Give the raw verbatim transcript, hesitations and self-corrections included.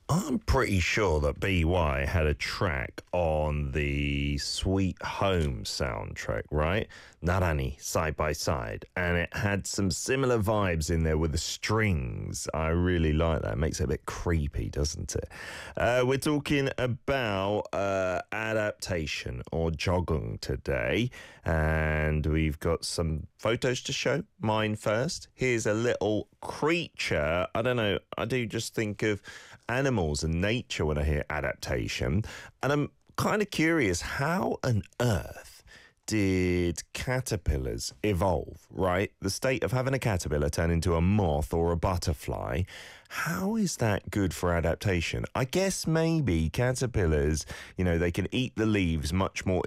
I'm pretty sure that B Y had a track on the Sweet Home soundtrack, right? Narani, Side by Side. And it had some similar vibes in there with the strings. I really like that. It makes it a bit creepy, doesn't it? Uh, we're talking about uh, adaptation or joggung today. And we've got some photos to show. Mine first. Here's a little creature. I don't know. I do just think of animals and nature when I hear adaptation. And I'm kind of curious, how on earth did caterpillars evolve, right? The state of having a caterpillar turn into a moth or a butterfly. How is that good for adaptation? I guess maybe caterpillars, you know, they can eat the leaves much more